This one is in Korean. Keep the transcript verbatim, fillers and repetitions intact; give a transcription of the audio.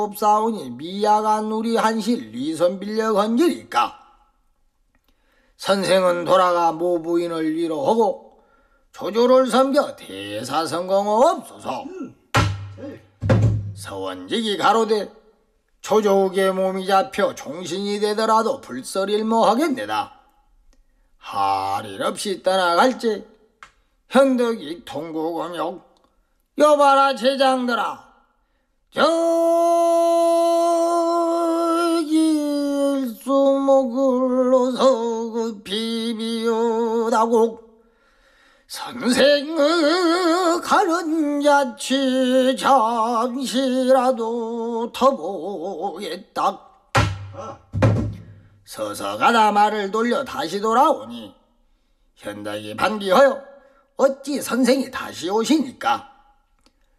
없사오니 미약한 우리 한실 리선 빌려 건지리까. 선생은 돌아가 모부인을 위로하고 조조를 섬겨 대사성공하옵소서. 서원직이 가로되 조조에게 몸이 잡혀 종신이 되더라도 불설일모하겠네다. 할 일 없이 떠나갈지 현덕이 통곡하며 여봐라 제장들아, 저기 일수목을로서 그 비비우다고 선생의 가는 자취 잠시라도 터보겠다. 서서 가다 말을 돌려 다시 돌아오니 현덕이 반기하여 어찌 선생이 다시 오시니까